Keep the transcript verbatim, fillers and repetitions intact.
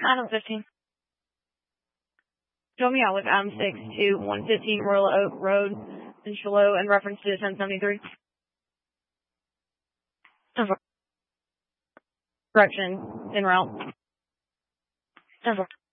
Adam fifteen. Show me out with Adam six to one fifteen Royal Oak Road in Shiloh in reference to ten seventy-three. Correction, en route. ten four.